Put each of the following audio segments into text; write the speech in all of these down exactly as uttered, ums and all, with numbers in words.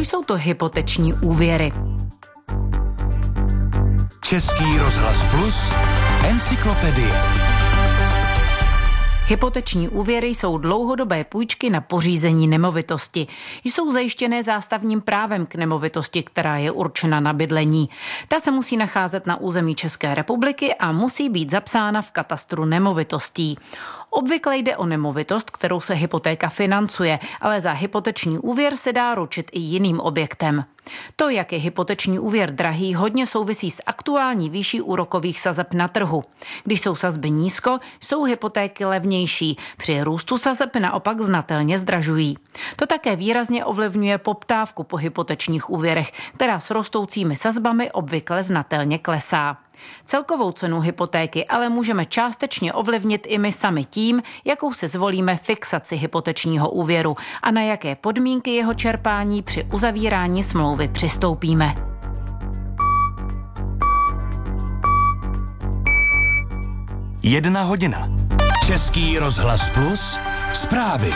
Jsou to hypoteční úvěry. Český rozhlas Plus, encyklopedie. Hypoteční úvěry jsou dlouhodobé půjčky na pořízení nemovitosti. Jsou zajištěné zástavním právem k nemovitosti, která je určena na bydlení. Ta se musí nacházet na území České republiky a musí být zapsána v katastru nemovitostí. Obvykle jde o nemovitost, kterou se hypotéka financuje, ale za hypoteční úvěr se dá ručit i jiným objektem. To, jak je hypoteční úvěr drahý, hodně souvisí s aktuální výší úrokových sazeb na trhu. Když jsou sazby nízko, jsou hypotéky levnější. Při růstu sazeb naopak znatelně zdražují. To také výrazně ovlivňuje poptávku po hypotečních úvěrech, která s rostoucími sazbami obvykle znatelně klesá. Celkovou cenu hypotéky ale můžeme částečně ovlivnit i my sami tím, jakou si zvolíme fixaci hypotečního úvěru a na jaké podmínky jeho čerpání při uzavírání smlouvy přistoupíme. Jedna hodina. Český rozhlas Plus, zprávy.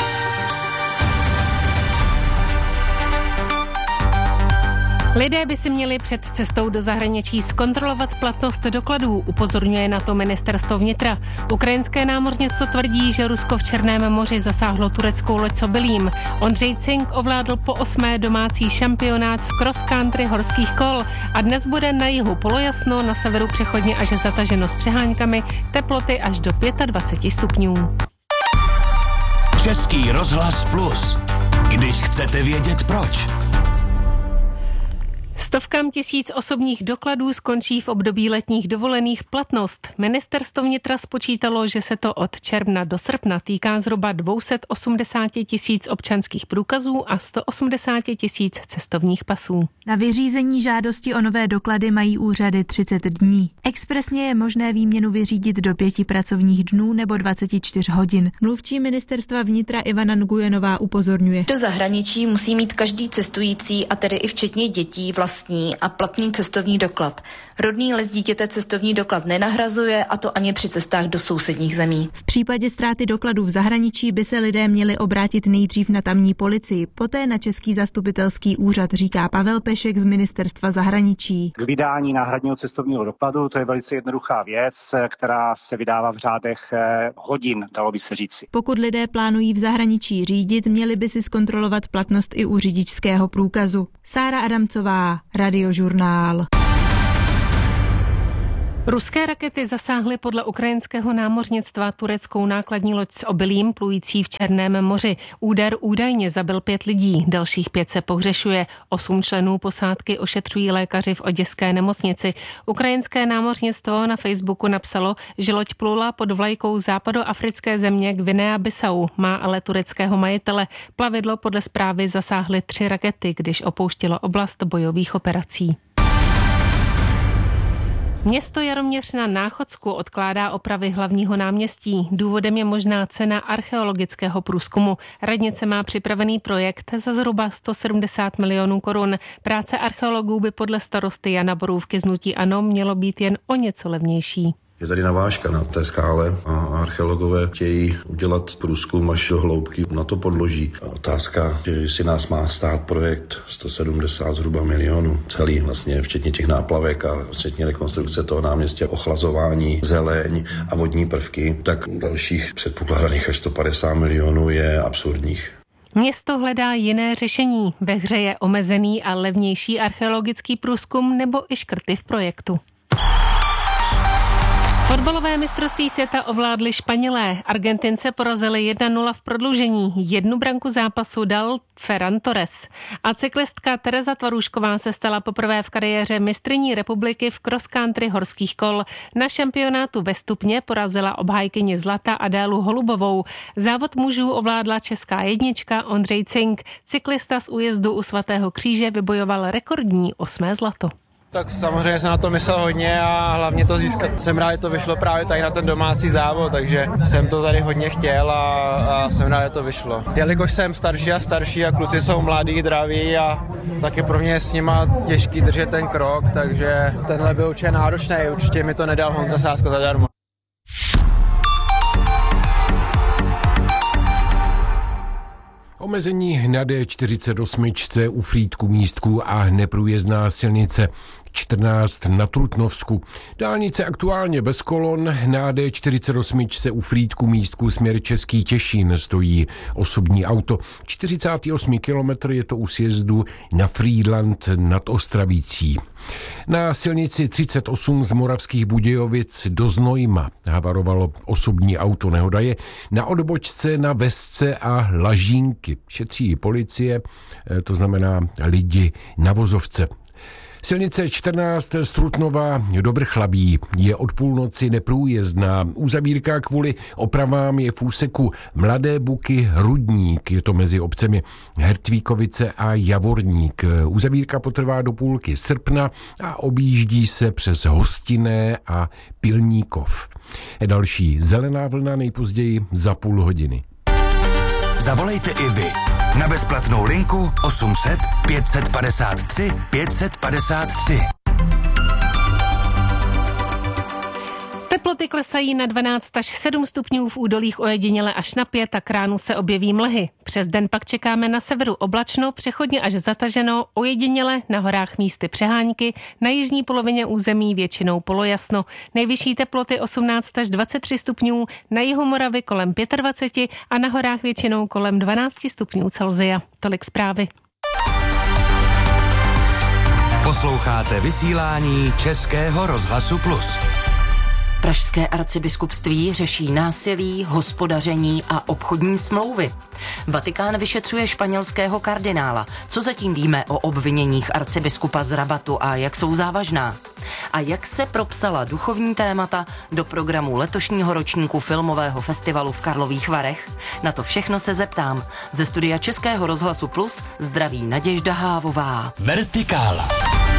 Lidé by si měli před cestou do zahraničí zkontrolovat platnost dokladů, upozorňuje na to ministerstvo vnitra. Ukrajinské námořnictvo tvrdí, že Rusko v Černém moři zasáhlo tureckou loď s obilím. Ondřej Cink ovládl po osmé domácí šampionát v cross country horských kol a dnes bude na jihu polojasno, na severu přechodně až zataženo s přeháňkami, teploty až do dvacet pět stupňů. Český rozhlas Plus. Když chcete vědět proč. Stovkám tisíc osobních dokladů skončí v období letních dovolených platnost. Ministerstvo vnitra spočítalo, že se to od června do srpna týká zhruba dvě stě osmdesát tisíc občanských průkazů a sto osmdesát tisíc cestovních pasů. Na vyřízení žádosti o nové doklady mají úřady třicet dní. Expresně je možné výměnu vyřídit do pěti pracovních dnů nebo dvacet čtyři hodin. Mluvčí ministerstva vnitra Ivana Nguyenová upozorňuje. Do zahraničí musí mít každý cestující, a tedy i včetně dětí, vlastní a platný cestovní doklad. Rodný list dítěte cestovní doklad nenahrazuje, a to ani při cestách do sousedních zemí. V případě ztráty dokladů v zahraničí by se lidé měli obrátit nejdřív na tamní policii, poté na Český zastupitelský úřad, říká Pavel Pešek z ministerstva zahraničí. K vydání náhradního cestovního dokladu to je velice jednoduchá věc, která se vydává v řádech hodin, dalo by se říci. Pokud lidé plánují v zahraničí řídit, měli by si zkontrolovat platnost i u řidičského průkazu. Sára Adamcová, Radiožurnál. Ruské rakety zasáhly podle ukrajinského námořnictva tureckou nákladní loď s obilím plující v Černém moři. Úder údajně zabil pět lidí, dalších pět se pohřešuje. Osm členů posádky ošetřují lékaři v oděské nemocnici. Ukrajinské námořnictvo na Facebooku napsalo, že loď plula pod vlajkou západoafrické země Guinea-Bissau, má ale tureckého majitele. Plavidlo podle zprávy zasáhly tři rakety, když opouštělo oblast bojových operací. Město Jaroměř na Náchodsku odkládá opravy hlavního náměstí. Důvodem je možná cena archeologického průzkumu. Radnice má připravený projekt za zhruba sto sedmdesát milionů korun. Práce archeologů by podle starosty Jana Borůvky z hnutí ANO mělo být jen o něco levnější. Je tady navážka na té skále a archeologové chtějí udělat průzkum až do hloubky na to podloží. A otázka, že si nás má stát projekt sto sedmdesát zhruba milionů, celý vlastně, včetně těch náplavek a včetně rekonstrukce toho náměstí, ochlazování, zeleň a vodní prvky, tak dalších předpokládaných až sto padesát milionů je absurdních. Město hledá jiné řešení. Ve hře je omezený a levnější archeologický průzkum nebo i škrty v projektu. Fotbalové mistrovství světa ovládli Španělé. Argentince porazili jedna nula v prodloužení. Jednu branku zápasu dal Ferran Torres. A cyklistka Tereza Tvarůšková se stala poprvé v kariéře mistryní republiky v cross country horských kol. Na šampionátu ve Stupně porazila obhájkyni zlata Adélu Holubovou. Závod mužů ovládla česká jednička Ondřej Cink. Cyklista z újezdu u Svatého kříže vybojoval rekordní osmé zlato. Tak samozřejmě jsem na to myslel hodně a hlavně to získat. Jsem rád, že to vyšlo právě tady na ten domácí závod, takže jsem to tady hodně chtěl a, a jsem rád, že to vyšlo. Jelikož jsem starší a starší a kluci jsou mladí, draví a taky pro mě je s nima těžký držet ten krok, takže tenhle byl určitě náročný, určitě mi to nedal Honza Sásko zadarmo. Omezení na D čtyřicet osm u Frýdku Místků a neprůjezdná silnice čtrnáct na Trutnovsku. Dálnice aktuálně bez kolon, na D čtyřicet osm se u Frýdku Místků směr Český Těšín stojí osobní auto. čtyřicátý osmý kilometr je to u sjezdu na Frýdlant nad Ostravící. Na silnici třicet osm z Moravských Budějovic do Znojma havarovalo osobní auto. Nehoda je na odbočce na Vesce a Lažínky. Šetří policie, to znamená lidi na vozovce. Silnice čtrnáct z Trutnova do Vrchlabí je od půlnoci neprůjezdná. Uzavírka kvůli opravám je v úseku Mladé Buky Rudník. Je to mezi obcemi Hertvíkovice a Javorník. Uzavírka potrvá do půlky srpna a objíždí se přes Hostinné a Pilníkov. Další zelená vlna nejpozději za půl hodiny. Zavolejte i vy na bezplatnou linku osm set pět set padesát tři pět set padesát tři. Teploty klesají na dvanáct až sedm stupňů, v údolích ojediněle až na pět a k ránu se objeví mlhy. Přes den pak čekáme na severu oblačno, přechodně až zataženo, ojediněle na horách místy přehánky, na jižní polovině území většinou polojasno. Nejvyšší teploty osmnáct až dvacet tři stupňů, na jihu Moravy kolem dvacet pět a na horách většinou kolem dvanáct stupňů Celsia. Tolik zprávy. Posloucháte vysílání Českého rozhlasu Plus. Pražské arcibiskupství řeší násilí, hospodaření a obchodní smlouvy. Vatikán vyšetřuje španělského kardinála. Co zatím víme o obviněních arcibiskupa z Rabatu a jak jsou závažná? A jak se propsala duchovní témata do programu letošního ročníku filmového festivalu v Karlových Varech? Na to všechno se zeptám. Ze studia Českého rozhlasu Plus zdraví Naděžda Hávová. Vertikála.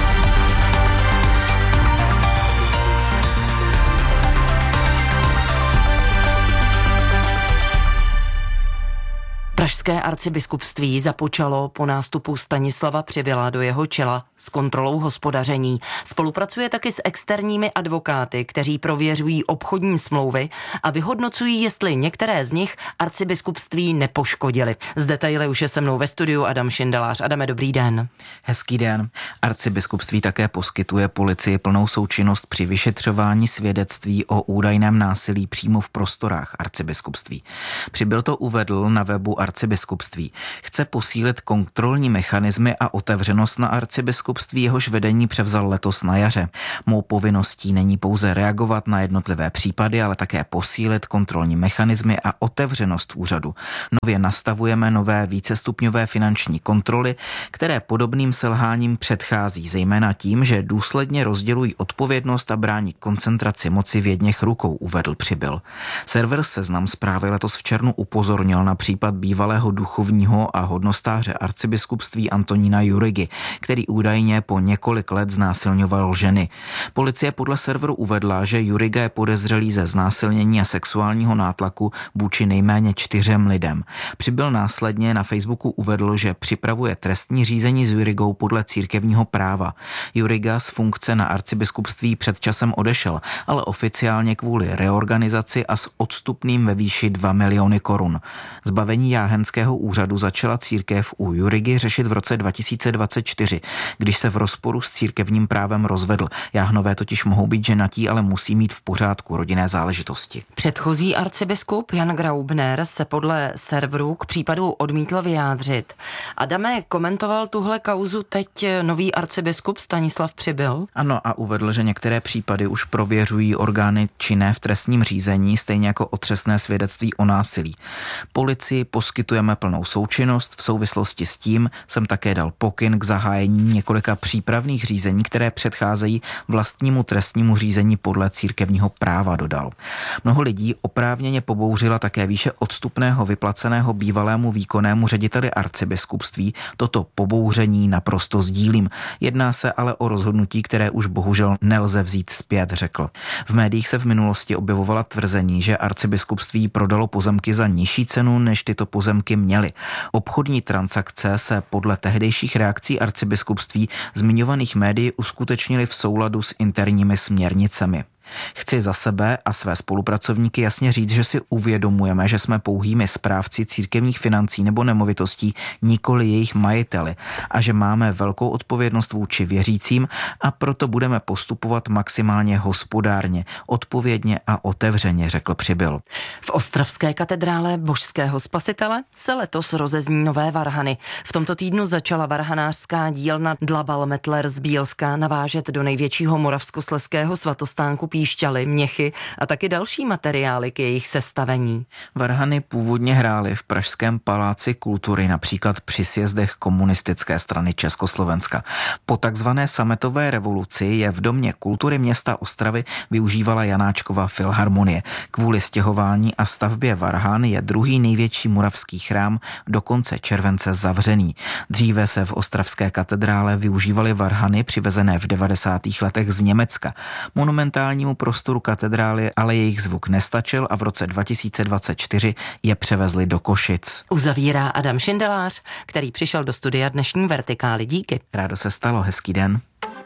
Pražské arcibiskupství započalo po nástupu Stanislava Přibyla do jeho čela s kontrolou hospodaření. Spolupracuje taky s externími advokáty, kteří prověřují obchodní smlouvy a vyhodnocují, jestli některé z nich arcibiskupství nepoškodily. Z detaily už je se mnou ve studiu Adam Šindelář. Adame, dobrý den. Hezký den. Arcibiskupství také poskytuje policii plnou součinnost při vyšetřování svědectví o údajném násilí přímo v prostorách arcibiskupství. Přibyl to uvedl na webu arcibiskupství. Chce posílit kontrolní mechanismy a otevřenost na arcibiskupství, jehož vedení převzal letos na jaře. Mou povinností není pouze reagovat na jednotlivé případy, ale také posílit kontrolní mechanismy a otevřenost úřadu. Nově nastavujeme nové vícestupňové finanční kontroly, které podobným selháním předchází, zejména tím, že důsledně rozdělují odpovědnost a brání koncentraci moci v jedněch rukou, uvedl Přibyl. Server Seznam Zprávy letos v červnu upozornil na případ bývalého duchovního a hodnostáře arcibiskupství Antonína Jurigy, který údajně po několik let znásilňoval ženy. Policie podle serveru uvedla, že Juriga je podezřelý ze znásilnění a sexuálního nátlaku vůči nejméně čtyřem lidem. Přibyl následně na Facebooku uvedl, že připravuje trestní řízení s Jurigou podle církevního práva. Juriga z funkce na arcibiskupství před časem odešel, ale oficiálně kvůli reorganizaci a s odstupným ve výši dva miliony korun. Zbavení jáhenského úřadu začala církev u Jurigy řešit v roce dva tisíce dvacet čtyři, když se v rozporu s církevním právem rozvedl. Jáhnové totiž mohou být ženatí, ale musí mít v pořádku rodinné záležitosti. Předchozí arcibiskup Jan Graubner se podle serveru k případu odmítl vyjádřit. Adame, komentoval tuhle kauzu teď nový arcibiskup Stanislav Přibyl? Ano, a uvedl, že některé případy už prověřují orgány činné v trestním řízení, stejně jako otřesné svědectví o násilí. Policii poskytujeme plnou součinnost, v souvislosti s tím jsem také dal pokyn k zahájení několika přípravných řízení, které předcházejí vlastnímu trestnímu řízení podle církevního práva, dodal. Mnoho lidí oprávněně pobouřila také výše odstupného vyplaceného bývalému výkonnému řediteli arcibiskupství. Toto pobouření naprosto sdílím. Jedná se ale o rozhodnutí, které už bohužel nelze vzít zpět, řekl. V médiích se v minulosti objevovala tvrzení, že arcibiskupství prodalo pozemky za nižší cenu, než tyto pozemky měly. Obchodní transakce se podle tehdejších reakcí arcibiskupství zmiňovaných médií uskutečnily v souladu s interními směrnicemi. Chci za sebe a své spolupracovníky jasně říct, že si uvědomujeme, že jsme pouhými správci církevních financí nebo nemovitostí, nikoli jejich majiteli, a že máme velkou odpovědnost vůči věřícím a proto budeme postupovat maximálně hospodárně, odpovědně a otevřeně, řekl Přibyl. V ostravské katedrále Božského spasitele se letos rozezní nové varhany. V tomto týdnu začala varhanářská dílna Dlabal Metler z Bílska navážet do největšího moravskoslezského svatostánku píšťaly, měchy a taky další materiály k jejich sestavení. Varhany původně hrály v Pražském paláci kultury, například při sjezdech komunistické strany Československa. Po takzvané sametové revoluci je v Domě kultury města Ostravy využívala Janáčkova filharmonie. Kvůli stěhování a stavbě varhan je druhý největší moravský chrám do konce července zavřený. Dříve se v ostravské katedrále využívaly varhany přivezené v devadesátých letech z Německa. Monumentálnímu prostoru katedrály ale jejich zvuk nestačil a v roce dva tisíce dvacet čtyři je převezli do Košic. Uzavírá Adam Šindelář, který přišel do studia dnešní Vertikály. Díky. Rádo se stalo, hezký den.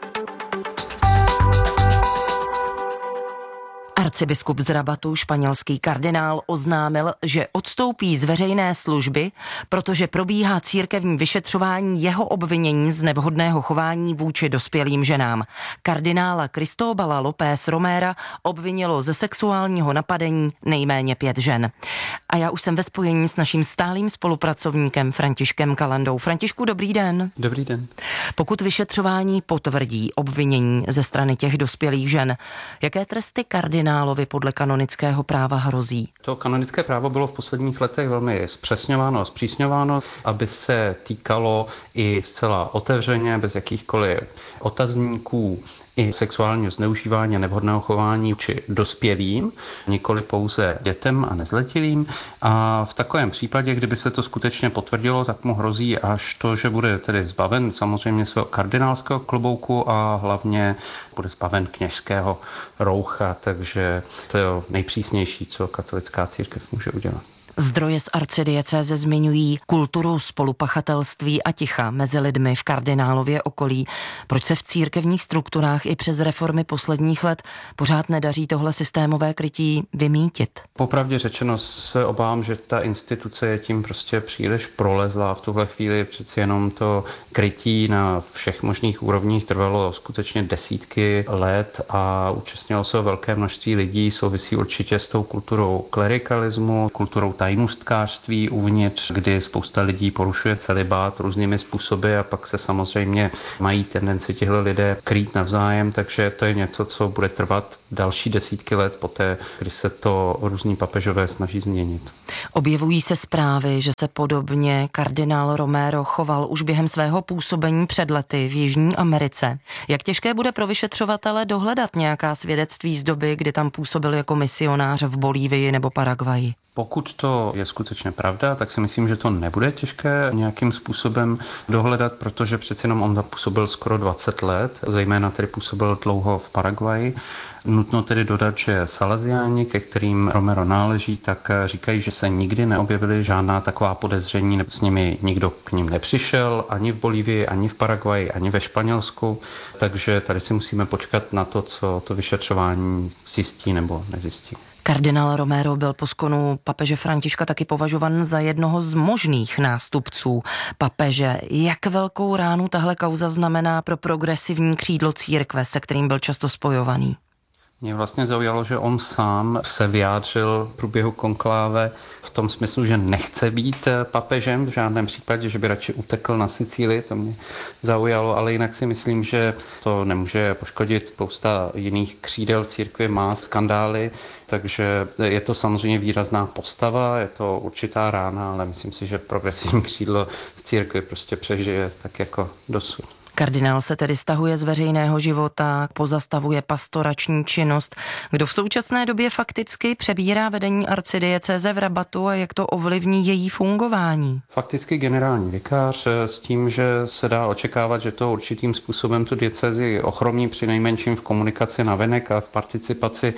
Arcibiskup z Rabatu, španělský kardinál, oznámil, že odstoupí z veřejné služby, protože probíhá církevní vyšetřování jeho obvinění z nevhodného chování vůči dospělým ženám. Kardinála Cristóbala López Romera obvinilo ze sexuálního napadení nejméně pět žen. A já už jsem ve spojení s naším stálým spolupracovníkem Františkem Kalandou. Františku, dobrý den. Dobrý den. Pokud vyšetřování potvrdí obvinění ze strany těch dospělých žen, jaké tresty kardinálovi podle kanonického práva hrozí? To kanonické právo bylo v posledních letech velmi zpřesňováno a zpřísňováno, aby se týkalo i zcela otevřeně, bez jakýchkoliv otazníků, i sexuálního zneužívání a nevhodného chování či dospělým, nikoli pouze dětem a nezletilým. A v takovém případě, kdyby se to skutečně potvrdilo, tak mu hrozí až to, že bude tedy zbaven samozřejmě svého kardinálského klobouku a hlavně bude zbaven kněžského roucha, takže to je nejpřísnější, co katolická církev může udělat. Zdroje z arcidiecéze zmiňují kulturu spolupachatelství a ticha mezi lidmi v kardinálově okolí. Proč se v církevních strukturách i přes reformy posledních let pořád nedaří tohle systémové krytí vymýtit? Popravdě řečeno se obávám, že ta instituce je tím prostě příliš prolezlá. V tuhle chvíli přeci jenom to krytí na všech možných úrovních trvalo skutečně desítky let a účastnilo se velké množství lidí. Souvisí určitě s tou kulturou klerikalismu, kulturou tajnůstkářství uvnitř, kdy spousta lidí porušuje celibát různými způsoby a pak se samozřejmě mají tendenci těhle lidé krýt navzájem, takže to je něco, co bude trvat další desítky let poté, kdy se to různí papežové snaží změnit. Objevují se zprávy, že se podobně kardinál Romero choval už během svého působení před lety v Jižní Americe. Jak těžké bude pro vyšetřovatele dohledat nějaká svědectví z doby, kdy tam působil jako misionář v Bolívii nebo Paraguaji? Pokud to je skutečně pravda, tak si myslím, že to nebude těžké nějakým způsobem dohledat, protože přeci jenom on zapůsobil skoro dvacet let, zejména tedy působil dlouho v Paraguaji. Nutno tedy dodat, že Salesiáni, ke kterým Romero náleží, tak říkají, že se nikdy neobjevily žádná taková podezření, s nimi nikdo k ním nepřišel, ani v Bolívii, ani v Paraguaji, ani ve Španělsku, takže tady si musíme počkat na to, co to vyšetřování zjistí nebo nezjistí. Kardinál Romero byl po skonu papeže Františka taky považovan za jednoho z možných nástupců papeže. Jak velkou ránu tahle kauza znamená pro progresivní křídlo církve, se kterým byl často spojovaný? Mě vlastně zaujalo, že on sám se vyjádřil v průběhu konkláve v tom smyslu, že nechce být papežem v žádném případě, že by radši utekl na Sicílii, to mě zaujalo, ale jinak si myslím, že to nemůže poškodit. Spousta jiných křídel církve má skandály, takže je to samozřejmě výrazná postava, je to určitá rána, ale myslím si, že progresivní křídlo v církvi prostě přežije tak jako dosud. Kardinál se tedy stahuje z veřejného života, pozastavuje pastorační činnost. Kdo v současné době fakticky přebírá vedení arcidiecéze v Rabatu a jak to ovlivní její fungování? Fakticky generální vikář s tím, že se dá očekávat, že to určitým způsobem tu diecézi ochromí při nejmenším v komunikaci navenek a v participaci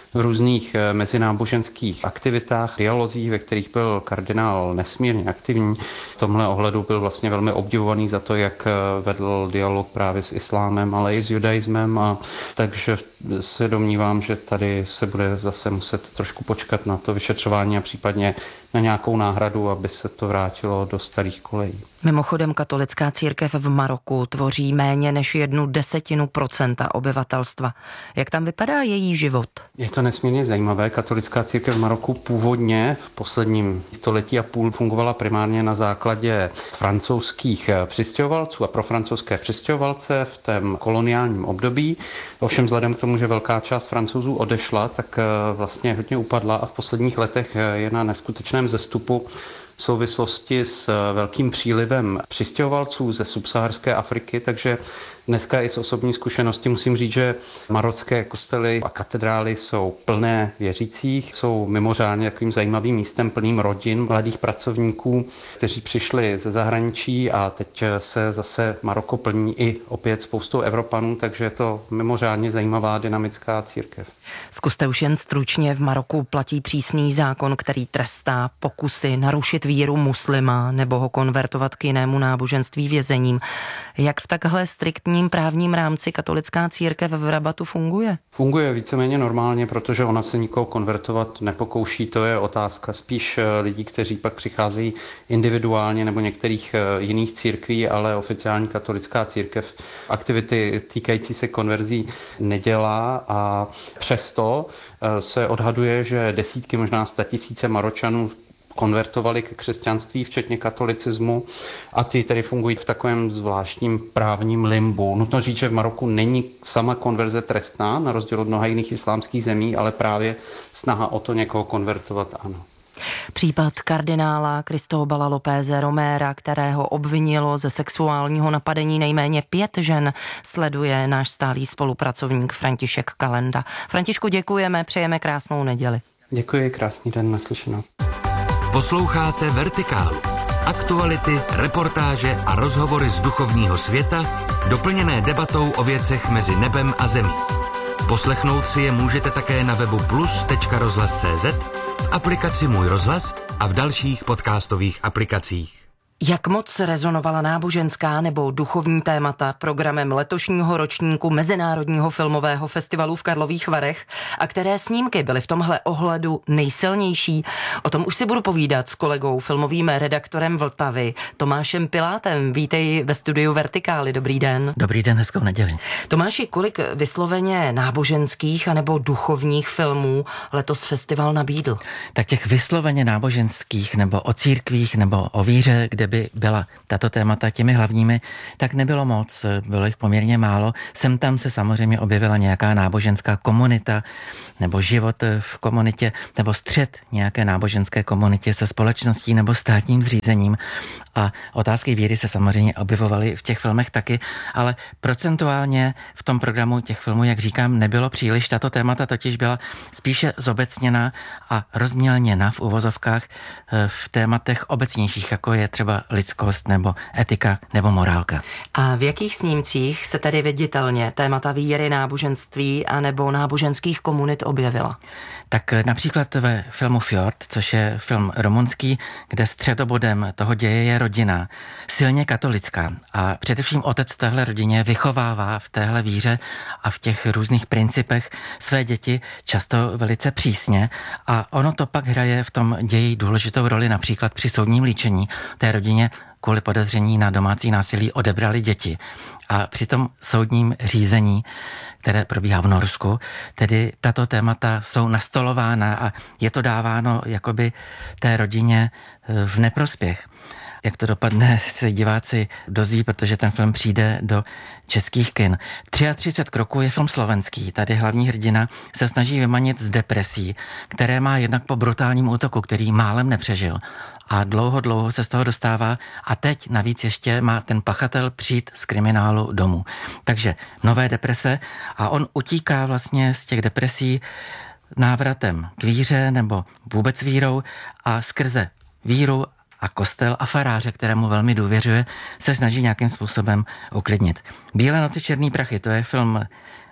v různých mezináboženských aktivitách, dialozích, ve kterých byl kardinál nesmírně aktivní. V tomhle ohledu byl vlastně velmi obdivovaný za to, jak vedl dialog právě s islámem, ale i s judaismem, a takže se domnívám, že tady se bude zase muset trošku počkat na to vyšetřování a případně na nějakou náhradu, aby se to vrátilo do starých kolejí. Mimochodem katolická církev v Maroku tvoří méně než jednu desetinu procenta obyvatelstva. Jak tam vypadá její život? Je to nesmírně zajímavé. Katolická církev v Maroku původně v posledním století a půl fungovala primárně na základě francouzských přistěhovalců a pro francouzské přistěhovalce v tom koloniálním období. Ovšem vzhledem k tomu, že velká část Francouzů odešla, tak vlastně hodně upadla a v posledních letech je na neskutečném zestupu v souvislosti s velkým přílivem přistěhovalců ze subsaharské Afriky, takže dneska i z osobní zkušenosti musím říct, že marocké kostely a katedrály jsou plné věřících, jsou mimořádně takovým zajímavým místem plným rodin, mladých pracovníků, kteří přišli ze zahraničí, a teď se zase Maroko plní i opět spoustou Evropanů, takže je to mimořádně zajímavá dynamická církev. Zkuste už jen stručně, v Maroku platí přísný zákon, který trestá pokusy narušit víru muslima nebo ho konvertovat k jinému náboženství vězením. Jak v takhle striktním právním rámci katolická církev v Rabatu funguje? Funguje víceméně normálně, protože ona se nikoho konvertovat nepokouší. To je otázka spíš lidí, kteří pak přicházejí individuálně nebo některých jiných církví, ale oficiální katolická církev aktivity týkající se konverzí nedělá, a přesto se odhaduje, že desítky, možná statisíce Maročanů konvertovali ke křesťanství, včetně katolicismu, a ty tedy fungují v takovém zvláštním právním limbu. Nutno říct, že v Maroku není sama konverze trestná, na rozdíl od mnoha jiných islámských zemí, ale právě snaha o to někoho konvertovat, ano. Případ kardinála Cristóbala Lópeze Roméra, kterého obvinilo ze sexuálního napadení nejméně pět žen, sleduje náš stálý spolupracovník František Kalenda. Františku, děkujeme, přejeme krásnou neděli. Děkuji, krásný den, naslyšenou. Posloucháte Vertikálu. Aktuality, reportáže a rozhovory z duchovního světa, doplněné debatou o věcech mezi nebem a zemí. Poslechnout si je můžete také na webu plus tečka rozhlas tečka cé zet, v aplikaci Můj rozhlas a v dalších podcastových aplikacích. Jak moc rezonovala náboženská nebo duchovní témata programem letošního ročníku Mezinárodního filmového festivalu v Karlových Varech a které snímky byly v tomhle ohledu nejsilnější? O tom už si budu povídat s kolegou, filmovým redaktorem Vltavy, Tomášem Pilátem. Vítej ve studiu Vertikály. Dobrý den. Dobrý den, hezkou neděli. Tomáši, kolik vysloveně náboženských anebo duchovních filmů letos festival nabídl? Tak těch vysloveně náboženských nebo o církvích nebo o víře, kde by byla tato témata těmi hlavními, tak nebylo moc, bylo jich poměrně málo. Sem tam se samozřejmě objevila nějaká náboženská komunita nebo život v komunitě nebo střet nějaké náboženské komunitě se společností nebo státním zřízením, a otázky víry se samozřejmě objevovaly v těch filmech taky, ale procentuálně v tom programu těch filmů, jak říkám, nebylo příliš. Tato témata totiž byla spíše zobecněná a rozmělněna v uvozovkách v tématech obecnějších, jako je třeba lidskost nebo etika nebo morálka. A v jakých snímcích se tedy viditelně témata víry, náboženství a nebo náboženských komunit objevila? Tak například ve filmu Fjord, což je film rumunský, kde středobodem toho děje je rodina, silně katolická, a především otec v téhle rodině vychovává v téhle víře a v těch různých principech své děti často velice přísně, a ono to pak hraje v tom ději důležitou roli, například při soudním líčení té rodině kvůli podezření na domácí násilí odebrali děti. A při tom soudním řízení, které probíhá v Norsku, tedy tato témata jsou nastolována a je to dáváno jakoby té rodině v neprospěch. Jak to dopadne, se diváci dozví, protože ten film přijde do českých kin. třicet tři kroků je film slovenský. Tady hlavní hrdina se snaží vymanit z depresí, které má jednak po brutálním útoku, který málem nepřežil. A dlouho, dlouho se z toho dostává a teď navíc ještě má ten pachatel přijít z kriminálu domů. Takže nové deprese a on utíká vlastně z těch depresí návratem k víře nebo vůbec vírou a skrze víru a kostel a faráře, kterému velmi důvěřuje, se snaží nějakým způsobem uklidnit. Bílé noci, černý prachy, to je film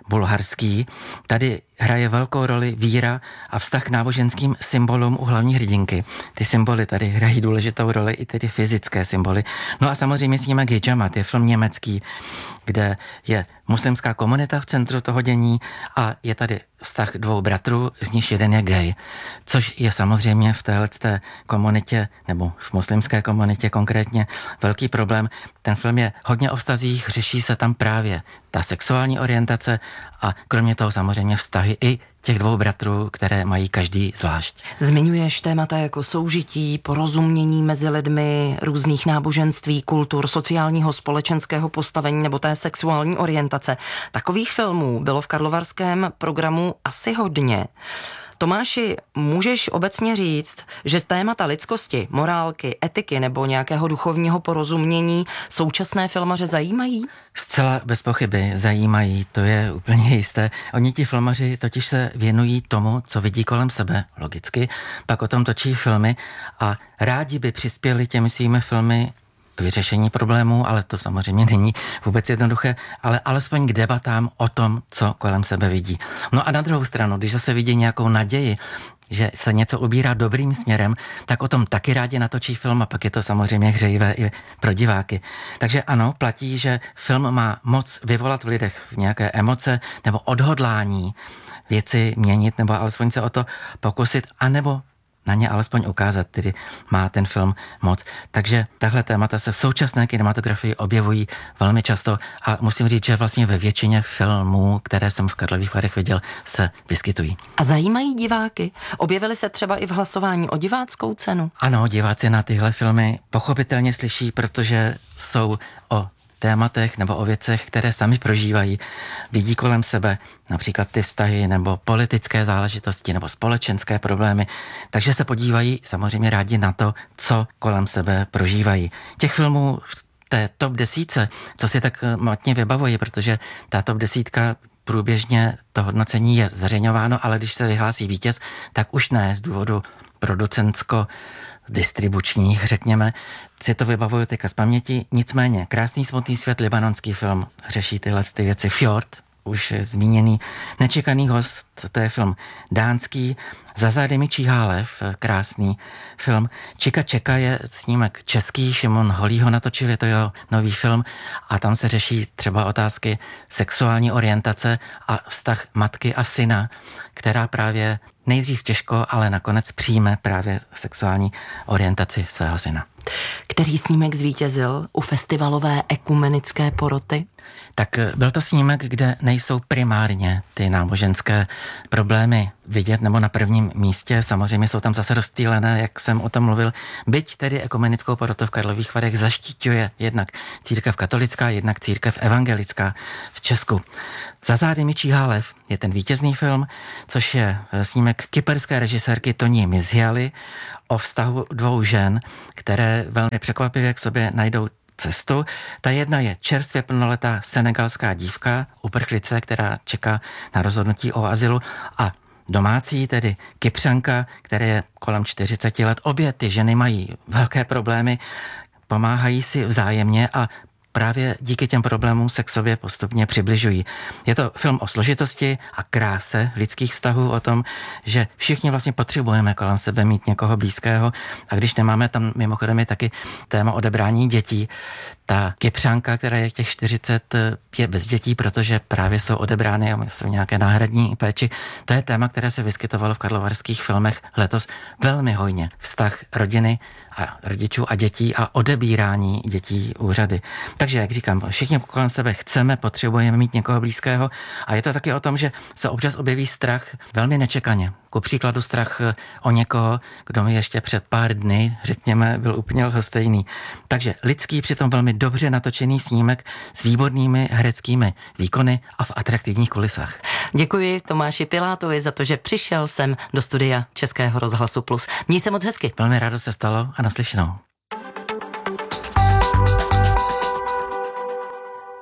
bulharský. Tady hraje velkou roli víra a vztah k náboženským symbolům u hlavní hrdinky. Ty symboly tady hrají důležitou roli, i tedy fyzické symboly. No a samozřejmě snímek Hidžamat je film německý, kde je muslimská komunita v centru toho dění a je tady vztah dvou bratrů, z nich jeden je gay, což je samozřejmě v téhleté komunitě, nebo v muslimské komunitě konkrétně, velký problém. Ten film je hodně o vztazích, řeší se tam právě ta sexuální orientace a kromě toho samozřejmě vztahy i těch dvou bratrů, které mají každý zvlášť. Zmiňuješ témata jako soužití, porozumění mezi lidmi, různých náboženství, kultur, sociálního, společenského postavení nebo té sexuální orientace. Takových filmů bylo v karlovarském programu asi hodně. Tomáši, můžeš obecně říct, že témata lidskosti, morálky, etiky nebo nějakého duchovního porozumění současné filmaře zajímají? Zcela bez pochyby zajímají, to je úplně jisté. Oni ti filmaři totiž se věnují tomu, co vidí kolem sebe, logicky, pak o tom točí filmy a rádi by přispěli těmi svými filmy k vyřešení problémů, ale to samozřejmě není vůbec jednoduché, ale alespoň k debatám o tom, co kolem sebe vidí. No a na druhou stranu, když zase vidí nějakou naději, že se něco ubírá dobrým směrem, tak o tom taky rádi natočí film a pak je to samozřejmě hřejivé i pro diváky. Takže ano, platí, že film má moc vyvolat v lidech nějaké emoce nebo odhodlání věci měnit nebo alespoň se o to pokusit, anebo na ně alespoň ukázat, tedy má ten film moc. Takže tahle témata se v současné kinematografii objevují velmi často a musím říct, že vlastně ve většině filmů, které jsem v Karlových Varech viděl, se vyskytují. A zajímají diváky? Objevily se třeba i v hlasování o diváckou cenu? Ano, diváci na tyhle filmy pochopitelně slyší, protože jsou o tématech nebo o věcech, které sami prožívají, vidí kolem sebe například ty vztahy nebo politické záležitosti nebo společenské problémy, takže se podívají samozřejmě rádi na to, co kolem sebe prožívají. Těch filmů v té top desítce, co si tak matně vybavují, protože ta top desítka průběžně to hodnocení je zveřejňováno, ale když se vyhlásí vítěz, tak už ne z důvodu producentsko distribučních, řekněme, si to vybavuju teďka z paměti. Nicméně, Krásný smutný svět, libanonský film, řeší tyhle ty věci. Fjord, už zmíněný Nečekaný host, to je film dánský. Za zády mi Číhálev, krásný film. Čika čeka je snímek český, Šimon Holý ho natočil, je to jeho nový film a tam se řeší třeba otázky sexuální orientace a vztah matky a syna, která právě nejdřív těžko, ale nakonec přijme právě sexuální orientaci svého syna. Který snímek zvítězil u festivalové ekumenické poroty? Tak byl to snímek, kde nejsou primárně ty náboženské problémy vidět nebo na prvním místě. Samozřejmě jsou tam zase rozptýlené, jak jsem o tom mluvil. Byť tedy ekumenickou porotu v Karlových Varech zaštiťuje jednak církev katolická, jednak církev evangelická v Česku. Za zády mi Číhálev je ten vítězný film, což je snímek kyperské režisérky Toni Mizhialy o vztahu dvou žen, které velmi překvapivě k sobě najdou cestu. Ta jedna je čerstvě plnoletá senegalská dívka, uprchlice, která čeká na rozhodnutí o azylu a domácí, tedy Kypřanka, které je kolem čtyřicet let. Obě ty ženy mají velké problémy, pomáhají si vzájemně a právě díky těm problémům se k sobě postupně přibližují. Je to film o složitosti a kráse lidských vztahů, o tom, že všichni vlastně potřebujeme kolem sebe mít někoho blízkého a když nemáme, tam mimochodem je taky téma odebrání dětí. Ta Kypřanka, která je těch čtyřicet, je bez dětí, protože právě jsou odebrány a jsou nějaké náhradní péči. To je téma, které se vyskytovalo v karlovarských filmech letos velmi hojně. Vztah rodiny a rodičů a dětí a odebírání dětí úřady. Takže, jak říkám, všichni kolem sebe chceme, potřebujeme mít někoho blízkého a je to taky o tom, že se občas objeví strach velmi nečekaně. Ku příkladu strach o někoho, kdo mi ještě před pár dny, řekněme, byl úplně lhostejný. Takže lidský, přitom velmi dobře natočený snímek s výbornými hereckými výkony a v atraktivních kulisách. Děkuji Tomáši Pilátovi za to, že přišel sem do studia Českého rozhlasu Plus. Měj se moc hezky. Velmi rádo se stalo a naslyšenou.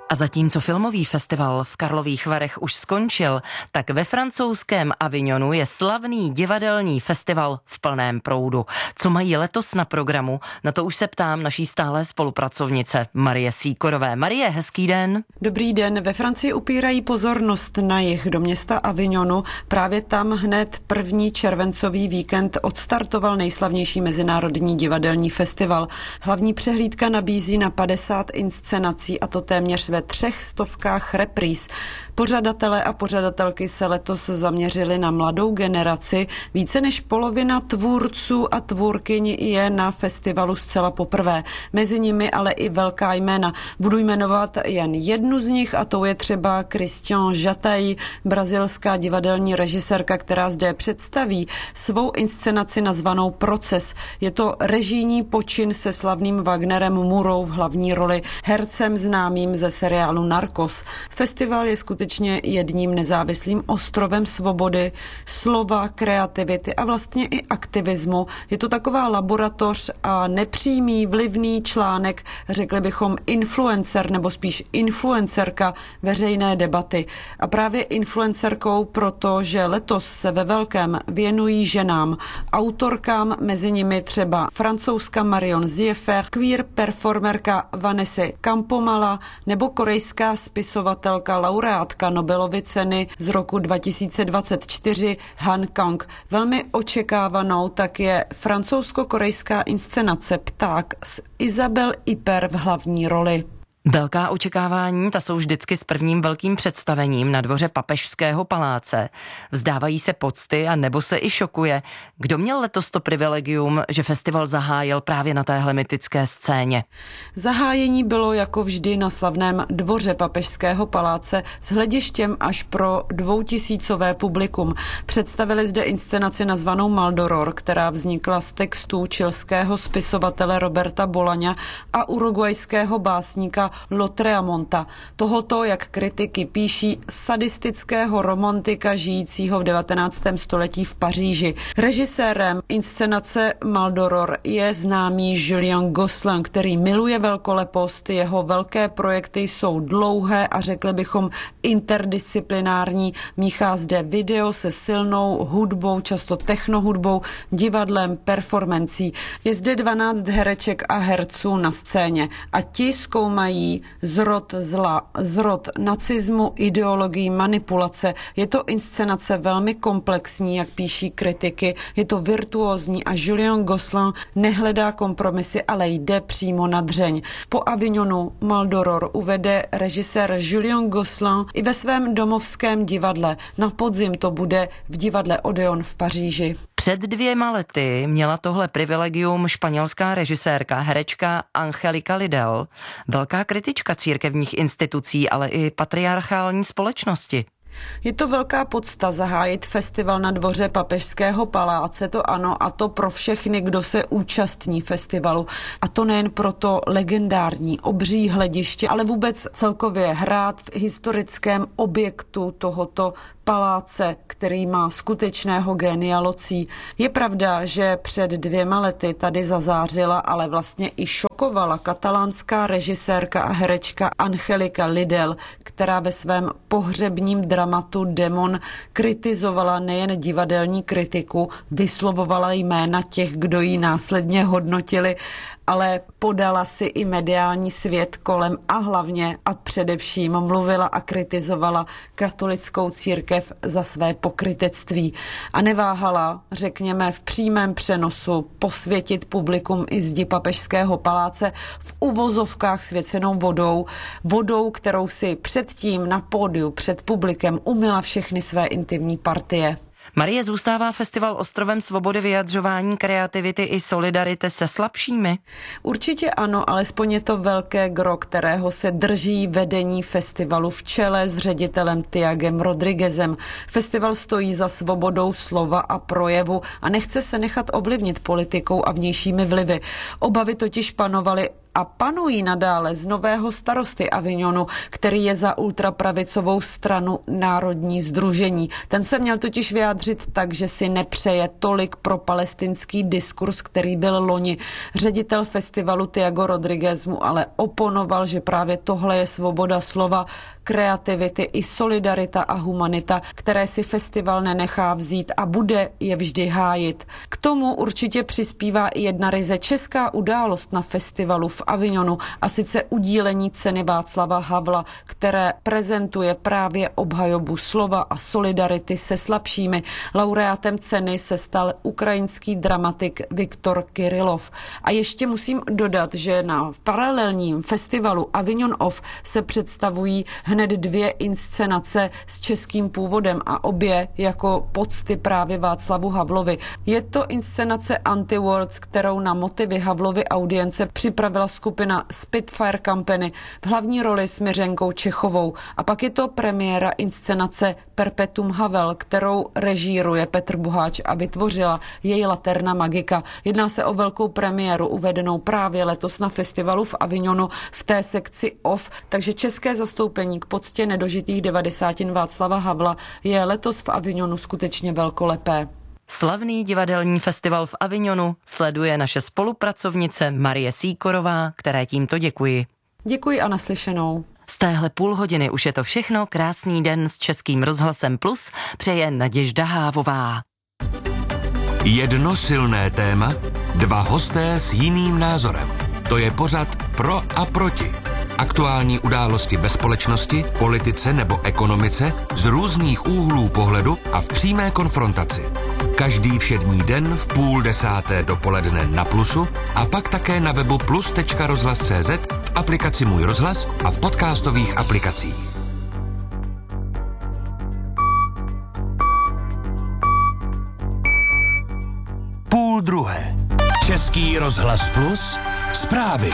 A zatímco filmový festival v Karlových Varech už skončil, tak ve francouzském Avignonu je slavný divadelní festival v plném proudu. Co mají letos na programu, na to už se ptám naší stálé spolupracovnice Marie Sýkorové. Marie, hezký den. Dobrý den. Ve Francii upírají pozornost na jih do města Avignonu. Právě tam hned první červencový víkend odstartoval nejslavnější mezinárodní divadelní festival. Hlavní přehlídka nabízí na padesát inscenací, a to téměř ve třech stovkách repríz. Pořadatelé a pořadatelky se letos zaměřili na mladou generaci. Více než polovina tvůrců a tvůrkyň je na festivalu zcela poprvé. Mezi nimi ale i velká jména. Budu jmenovat jen jednu z nich, a to je třeba Christian Jataille, brazilská divadelní režisérka, která zde představí svou inscenaci nazvanou Proces. Je to režijní počin se slavným Wagnerem Murou v hlavní roli, hercem známým ze seriálu Narcos. Festival je skutečně jedním nezávislým ostrovem svobody, slova, kreativity a vlastně i aktivismu. Je to taková laboratoř a nepřímý vlivný článek, řekli bychom influencer nebo spíš influencerka veřejné debaty. A právě influencerkou, protože letos se ve velkém věnují ženám, autorkám, mezi nimi třeba francouzská Marion Ziefer, queer performerka Vanessa Campomala nebo korejská spisovatelka, laureátka Nobelovy ceny z roku dva tisíce dvacet čtyři Han Kang. Velmi očekávanou tak je francouzsko-korejská inscenace Pták s Isabelle Huppert v hlavní roli. Velká očekávání, ta jsou vždycky s prvním velkým představením na dvoře Papežského paláce. Vzdávají se pocty a nebo se i šokuje. Kdo měl letos to privilegium, že festival zahájil právě na téhle mytické scéně? Zahájení bylo jako vždy na slavném dvoře Papežského paláce s hledištěm až pro dvoutisícové publikum. Představili zde inscenaci nazvanou Maldoror, která vznikla z textů chilského spisovatele Roberta Bolaňa a uruguajského básníka Lotreamonta, tohoto, jak kritiky píší, sadistického romantika žijícího v devatenáctém století v Paříži. Režisérem inscenace Maldoror je známý Julien Gosselin, který miluje velkolepost, jeho velké projekty jsou dlouhé a řekli bychom interdisciplinární, míchá zde video se silnou hudbou, často technohudbou, divadlem, performancí. Je zde dvanáct hereček a herců na scéně a ti zkoumají zrod zla, zrod nacismu, ideologii, manipulace. Je to inscenace velmi komplexní, jak píší kritiky, je to virtuózní a Julien Gosselin nehledá kompromisy, ale jde přímo na dřeň. Po Avignonu Maldoror uvede režisér Julien Gosselin i ve svém domovském divadle. Na podzim to bude v divadle Odeon v Paříži. Před dvěma lety měla tohle privilegium španělská režisérka, herečka Angelica Lidl, velká kritička církevních institucí, ale i patriarchální společnosti. Je to velká podsta zahájit festival na dvoře Papežského paláce, to ano, a to pro všechny, kdo se účastní festivalu. A to nejen pro to legendární obří hlediště, ale vůbec celkově hrát v historickém objektu tohoto paláce, který má skutečného génia locí. Je pravda, že před dvěma lety tady zazářila, ale vlastně i šokovala katalánská režisérka a herečka Angelica Lidl, která ve svém pohřebním dramatu Demon kritizovala nejen divadelní kritiku, vyslovovala jména těch, kdo ji následně hodnotili, ale podala si i mediální svět kolem a hlavně a především mluvila a kritizovala katolickou církev za své pokrytectví a neváhala, řekněme, v přímém přenosu posvětit publikum i zdi Papežského paláce v uvozovkách svěcenou vodou, vodou, kterou si předtím na pódiu před publikem umyla všechny své intimní partie. Marie, zůstává festival ostrovem svobody vyjadřování, kreativity i solidarity se slabšími? Určitě ano, alespoň je to velké gro, kterého se drží vedení festivalu v čele s ředitelem Tiagem Rodriguezem. Festival stojí za svobodou slova a projevu a nechce se nechat ovlivnit politikou a vnějšími vlivy. Obavy totiž panovaly a panují nadále z nového starosty Avignonu, který je za ultrapravicovou stranu Národní sdružení. Ten se měl totiž vyjádřit tak, že si nepřeje tolik pro palestinský diskurs, který byl loni. Ředitel festivalu Tiago Rodriguez mu ale oponoval, že právě tohle je svoboda slova, kreativity i solidarita a humanita, které si festival nenechá vzít a bude je vždy hájit. K tomu určitě přispívá i jedna ryze česká událost na festivalu v Avignonu, a sice udílení ceny Václava Havla, které prezentuje právě obhajobu slova a solidarity se slabšími. Laureátem ceny se stal ukrajinský dramatik Viktor Kirillov. A ještě musím dodat, že na paralelním festivalu Avignon Off se představují hned dvě inscenace s českým původem a obě jako pocty právě Václavu Havlovi. Je to inscenace Anti-Words, kterou na motivy Havlovy audience připravila skupina Spitfire Company v hlavní roli s Miřenkou Čechovou. A pak je to premiéra inscenace Perpetuum Havel, kterou režíruje Petr Boháč a vytvořila její Laterna Magica. Jedná se o velkou premiéru uvedenou právě letos na festivalu v Avignonu v té sekci Off, takže české zastoupení k poctě nedožitých devadesátin Václava Havla je letos v Avignonu skutečně velkolepé. Slavný divadelní festival v Avignonu sleduje naše spolupracovnice Marie Sýkorová, které tímto děkuji. Děkuji a naslyšenou. Z téhle půl hodiny už je to všechno. Krásný den s Českým rozhlasem Plus přeje Naděžda Hávová. Jedno silné téma, dva hosté s jiným názorem. To je pořad Pro a proti. Aktuální události ve společnosti, politice nebo ekonomice z různých úhlů pohledu a v přímé konfrontaci. Každý všední den v půl desáté dopoledne na Plusu a pak také na webu plus tečka rozhlas tečka cé zet, v aplikaci Můj rozhlas a v podcastových aplikacích. Půl druhé. Český rozhlas Plus. Zprávy.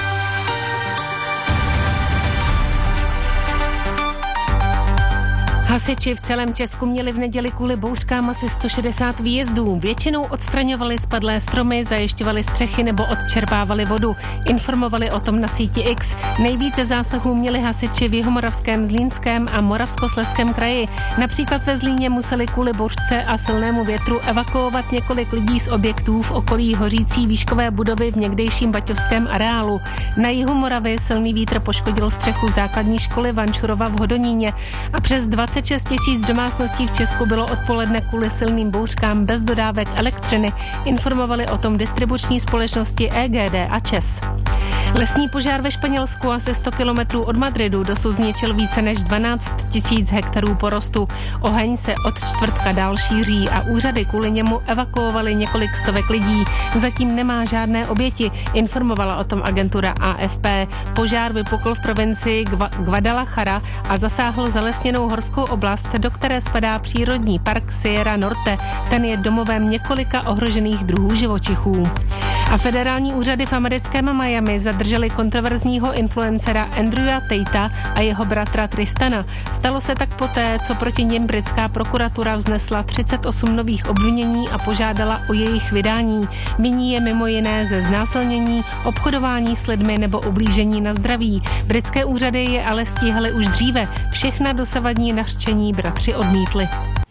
Hasiči v celém Česku měli v neděli kvůli bouřkám asi sto šedesát výjezdů. Většinou odstraňovali spadlé stromy, zajišťovali střechy nebo odčerpávali vodu. Informovali o tom na síti X. Nejvíce zásahů měli hasiči v Jihomoravském, Zlínském a Moravskoslezském kraji. Například ve Zlíně museli kvůli bouřce a silnému větru evakuovat několik lidí z objektů v okolí hořící výškové budovy v někdejším baťovském areálu. Na jihu Moravy silný vítr poškodil střechu základní školy Vančurova v Hodoníně a přes dvacet šest tisíc domácností v Česku bylo odpoledne kvůli silným bouřkám bez dodávek elektřiny. Informovali o tom distribuční společnosti E G D a ČES. Lesní požár ve Španělsku asi sto kilometrů od Madridu dosud zničil více než dvanáct tisíc hektarů porostu. Oheň se od čtvrtka dál šíří a úřady kvůli němu evakuovali několik stovek lidí. Zatím nemá žádné oběti, informovala o tom agentura A F P. Požár vypukl v provincii Gva- Guadalajara a zasáhl zalesněnou horskou oblast, do které spadá přírodní park Sierra Norte. Ten je domovem několika ohrožených druhů živočichů. A federální úřady v americkém Miami zadrželi kontroverzního influencera Andrewa Tatea a jeho bratra Tristana. Stalo se tak poté, co proti něm britská prokuratura vznesla třicet osm nových obvinění a požádala o jejich vydání. Viní je mimo jiné ze znásilnění, obchodování s lidmi nebo ublížení na zdraví. Britské úřady je ale stíhaly už dříve. Všechna dosavadní nařčení bratři odmítli.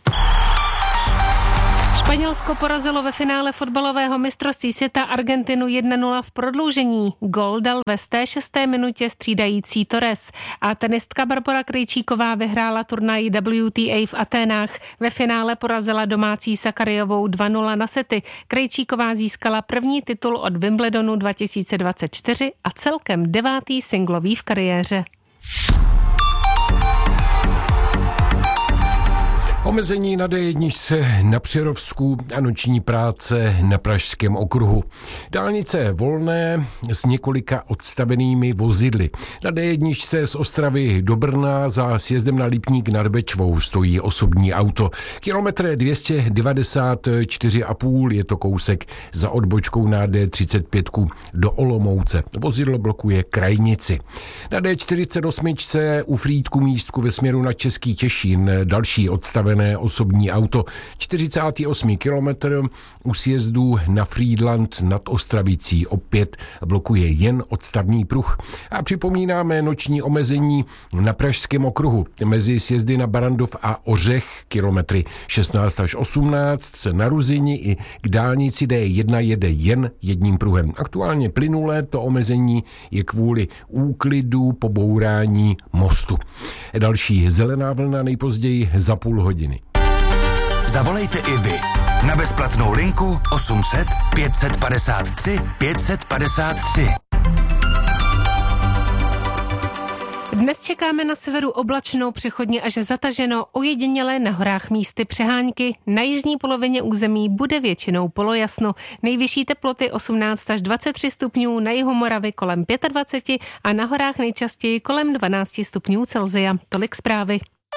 Španělsko porazilo ve finále fotbalového mistrovství světa Argentinu jedna nula v prodloužení. Gól dal ve sté šesté minutě střídající Torres a tenistka Barbora Krejčíková vyhrála turnaj W T A v Aténách. Ve finále porazila domácí Sakariovou dva nula na sety. Krejčíková získala první titul od Wimbledonu dva tisíce dvacet čtyři a celkem devátý singlový v kariéře. Omezení na D jedna na Přerovsku a noční práce na Pražském okruhu. Dálnice volné s několika odstavenými vozidly. Na D jedna z Ostravy do Brna za sjezdem na Lipník nad Bečvou stojí osobní auto. Kilometr dvě stě devadesát čtyři a půl je to kousek za odbočkou na D třicet pět do Olomouce. Vozidlo blokuje krajnici. Na D čtyřicet osm u Frýdku místku ve směru na Český Těšín další odstaven zastavené osobní auto. čtyřicátý osmý kilometr u sjezdu na Frýdlant nad Ostravicí opět blokuje jen odstavný pruh. A připomínáme noční omezení na Pražském okruhu mezi sjezdy na Barandov a Ořech kilometry šestnáct až osmnáct se na Ruzini i k dálnici D jedna jede jen jedním pruhem. Aktuálně plynulé to omezení je kvůli úklidu po bourání mostu. Další zelená vlna nejpozději za půl hodiny. Zavolejte i vy na bezplatnou linku osm set pět set padesát tři pět set padesát tři. Dnes čekáme na severu oblačno, přechodně až zataženo, ojedinělé na horách místy přehánky. Na jižní polovině území bude většinou polojasno. Nejvyšší teploty osmnáct až dvacet tři stupňů, na jihu Moravy kolem dvacet pět a na horách nejčastěji kolem dvanáct stupňů Celsia. Tolik zprávy.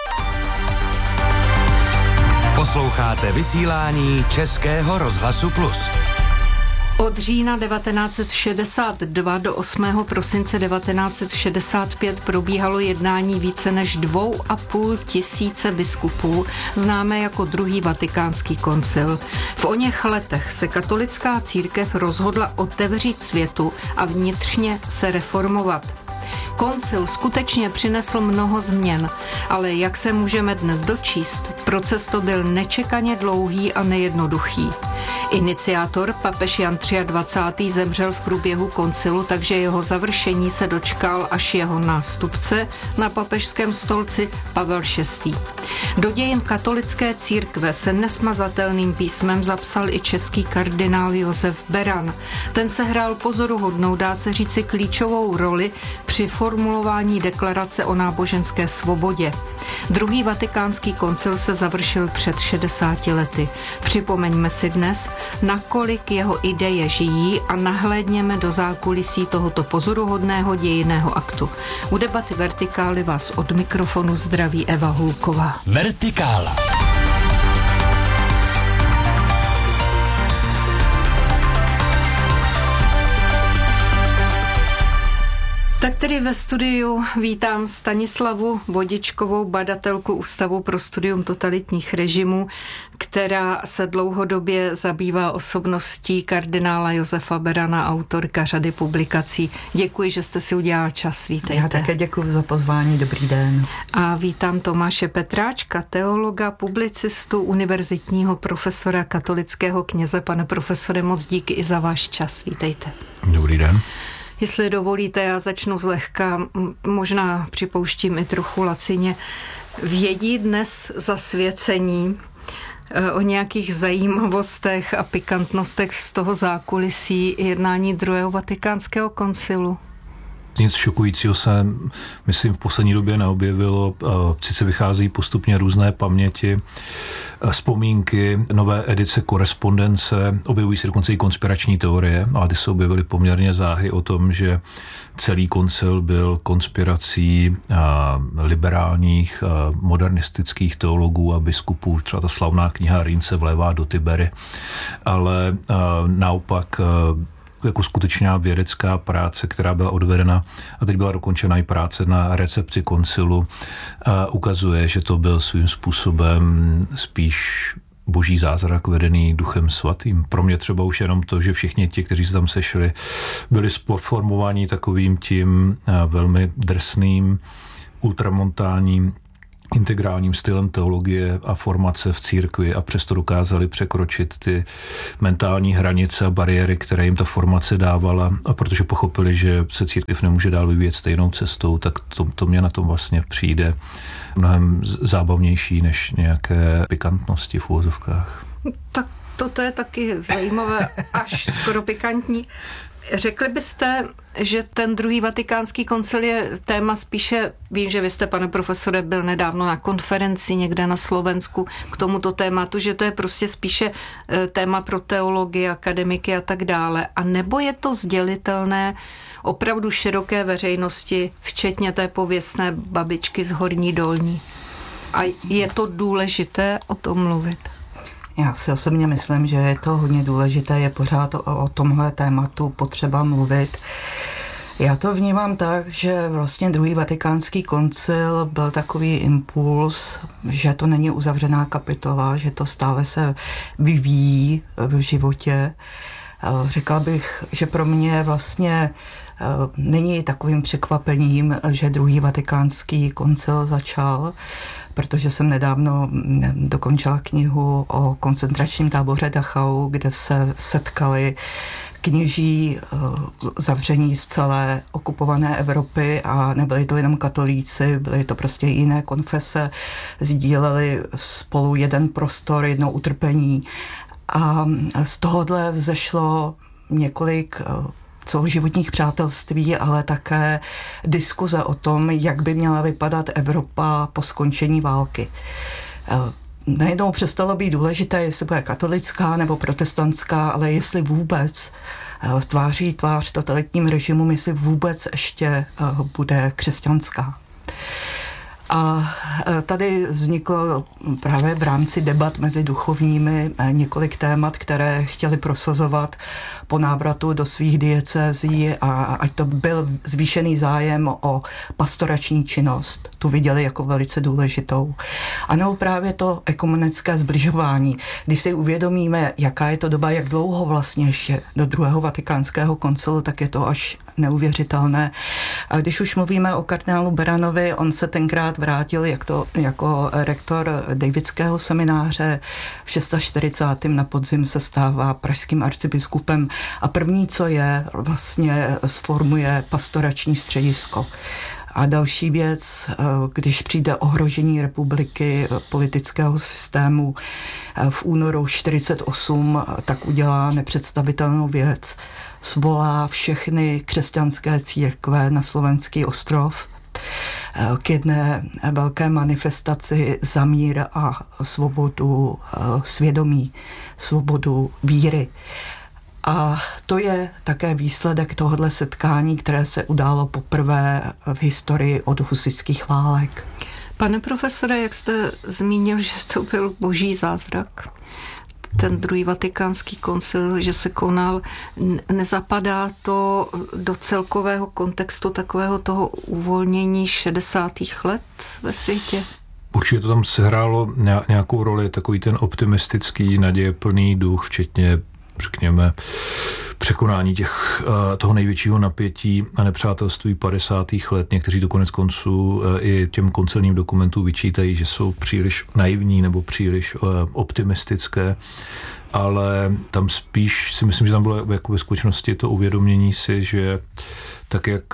Posloucháte vysílání Českého rozhlasu Plus. Od října devatenáct set šedesát dva do osmého prosince devatenáct set šedesát pět probíhalo jednání více než dvou a půl tisíce biskupů, známé jako druhý vatikánský koncil. V oněch letech se katolická církev rozhodla otevřít světu a vnitřně se reformovat. Koncil skutečně přinesl mnoho změn, ale jak se můžeme dnes dočíst, proces to byl nečekaně dlouhý a nejednoduchý. Iniciátor, papež Jan dvacátý třetí zemřel v průběhu koncilu, takže jeho završení se dočkal až jeho nástupce na papežském stolci Pavel šestý. Do dějin katolické církve se nesmazatelným písmem zapsal i český kardinál Josef Beran. Ten sehrál pozoruhodnou, dá se říci klíčovou roli při formulování deklarace o náboženské svobodě. Druhý vatikánský koncil se završil před šedesáti lety. Připomeňme si dnes, nakolik jeho ideje žijí a nahlédněme do zákulisí tohoto pozoruhodného dějinného aktu. U debaty Vertikály vás od mikrofonu zdraví Eva Hulková. Vertikála. Tak tedy ve studiu vítám Stanislavu Vodičkovou, badatelku Ústavu pro studium totalitních režimů, která se dlouhodobě zabývá osobností kardinála Josefa Berana, autorka řady publikací. Děkuji, že jste si udělal čas. Vítejte. Já také děkuji za pozvání. Dobrý den. A vítám Tomáše Petráčka, teologa, publicistu, univerzitního profesora, katolického kněze. Pane profesore, moc díky i za váš čas. Vítejte. Dobrý den. Jestli dovolíte, já začnu zlehka, možná připouštím i trochu lacině. Vědí dnes zasvěcení o nějakých zajímavostech a pikantnostech z toho zákulisí jednání druhého vatikánského koncilu? Nic šokujícího se, myslím, v poslední době neobjevilo. Sice vychází postupně různé paměti, vzpomínky, nové edice korespondence, objevují se dokonce i konspirační teorie, a ty se objevily poměrně záhy o tom, že celý koncil byl konspirací liberálních, modernistických teologů a biskupů, třeba ta slavná kniha Rýnce vlévá do Tibery, ale naopak jako skutečná vědecká práce, která byla odvedena a teď byla dokončena i práce na recepci koncilu, a ukazuje, že to byl svým způsobem spíš boží zázrak vedený Duchem svatým. Pro mě třeba už jenom to, že všichni ti, kteří se tam sešli, byli formováni takovým tím velmi drsným, ultramontánním integrálním stylem teologie a formace v církvi a přesto dokázali překročit ty mentální hranice a bariéry, které jim ta formace dávala, a protože pochopili, že se církev nemůže dál vyvíjet stejnou cestou, tak to, to mě na tom vlastně přijde mnohem zábavnější než nějaké pikantnosti v uvozovkách. Tak toto je taky zajímavé, až skoro pikantní. Řekli byste, že ten druhý vatikánský koncil je téma spíše, vím, že vy jste, pane profesore, byl nedávno na konferenci někde na Slovensku k tomuto tématu, že to je prostě spíše téma pro teologii, akademiky a tak dále. A nebo je to sdělitelné opravdu široké veřejnosti, včetně té pověstné babičky z Horní Dolní? A je to důležité o tom mluvit? Já si osobně myslím, že je to hodně důležité, je pořád o, o tomhle tématu potřeba mluvit. Já to vnímám tak, že vlastně druhý vatikánský koncil byl takový impuls, že to není uzavřená kapitola, že to stále se vyvíjí v životě. Řekla bych, že pro mě vlastně není takovým překvapením, že druhý vatikánský koncil začal, protože jsem nedávno dokončila knihu o koncentračním táboře Dachau, kde se setkali kněží zavření z celé okupované Evropy a nebyli to jenom katolíci, byly to prostě jiné konfese, sdíleli spolu jeden prostor, jedno utrpení a z tohohle vzešlo několik celoživotních přátelství, ale také diskuze o tom, jak by měla vypadat Evropa po skončení války. Najednou přestalo být důležité, jestli bude katolická nebo protestantská, ale jestli vůbec tváří tvář totalitním režimům, jestli vůbec ještě bude křesťanská. A tady vzniklo právě v rámci debat mezi duchovními několik témat, které chtěli prosazovat po návratu do svých diecézí a ať to byl zvýšený zájem o pastorační činnost. Tu viděli jako velice důležitou. A nebo právě to ekumenické zbližování. Když si uvědomíme, jaká je to doba, jak dlouho vlastně ještě do druhého vatikánského koncilu, tak je to až neuvěřitelné. A když už mluvíme o kardinálu Beranovi, on se tenkrát vrátil jak to, jako rektor Davidského semináře, v čtyřicátém šestém na podzim se stává pražským arcibiskupem a první, co je, vlastně sformuje pastorační středisko. A další věc, když přijde ohrožení republiky, politického systému v únoru čtyřicet osm, tak udělá nepředstavitelnou věc. Svolá všechny křesťanské církve na Slovenský ostrov k jedné velké manifestaci za mír a svobodu svědomí, svobodu víry. A to je také výsledek tohohle setkání, které se událo poprvé v historii od husitských válek. Pane profesore, jak jste zmínil, že to byl boží zázrak, ten druhý vatikánský koncil, že se konal, nezapadá to do celkového kontextu takového toho uvolnění šedesátých let ve světě? Určitě to tam sehrálo nějakou roli, takový ten optimistický, nadějeplný duch, včetně, řekněme, překonání těch, toho největšího napětí a nepřátelství padesátých let. Někteří to konec konců i těm koncilním dokumentům vyčítají, že jsou příliš naivní nebo příliš optimistické, ale tam spíš si myslím, že tam bylo jako ve skutečnosti to uvědomění si, že tak jak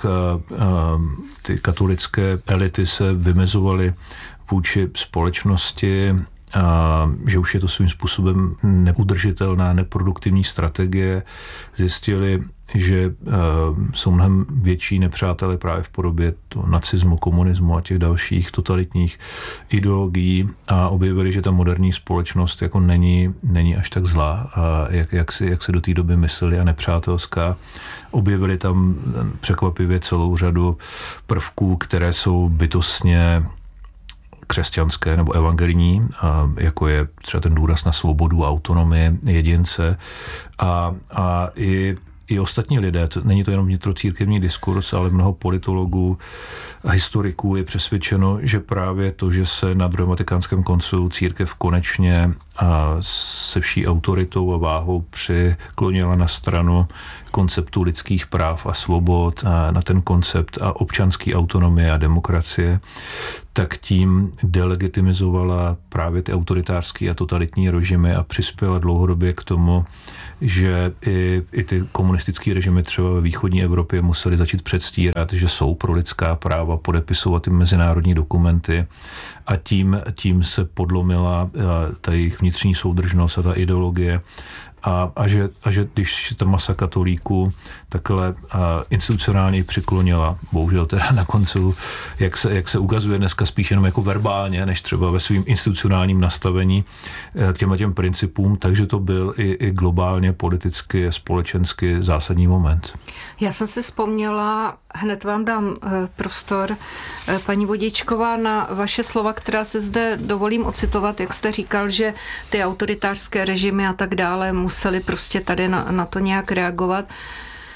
ty katolické elity se vymezovaly vůči společnosti, a že už je to svým způsobem neudržitelná, neproduktivní strategie, zjistili, že uh, jsou mnohem větší nepřátelé právě v podobě toho nacismu, komunismu a těch dalších totalitních ideologií a objevili, že ta moderní společnost jako není, není až tak zlá, a jak, jak, si, jak se do té doby mysleli a nepřátelská. Objevili tam překvapivě celou řadu prvků, které jsou bytostně křesťanské nebo evangelijní, jako je třeba ten důraz na svobodu, autonomii jedince a, a i, i ostatní lidé. To, není to jenom vnitrocírkevní diskurs, ale mnoho politologů a historiků je přesvědčeno, že právě to, že se na druhém vatikánském koncilu církev konečně a se vší autoritou a váhou přiklonila na stranu konceptu lidských práv a svobod, a na ten koncept a občanské autonomie a demokracie, tak tím delegitimizovala právě ty autoritářské a totalitní režimy a přispěla dlouhodobě k tomu, že i, i ty komunistické režimy třeba ve východní Evropě museli začít předstírat, že jsou pro lidská práva, podepisovat ty mezinárodní dokumenty a tím, tím se podlomila ta jejich vnitřní soudržnost a ta ideologie. A, a, že, a že když ta masa katolíků takhle institucionálně přiklonila, bohužel teda na koncilu, jak se, jak se ukazuje dneska spíš jenom jako verbálně, než třeba ve svým institucionálním nastavení k těmhle těm principům, takže to byl i, i globálně, politicky, společensky zásadní moment. Já jsem si vzpomněla, hned vám dám prostor, paní Vodičková, na vaše slova, která se zde dovolím ocitovat, jak jste říkal, že ty autoritářské režimy a tak dále museli prostě tady na, na to nějak reagovat.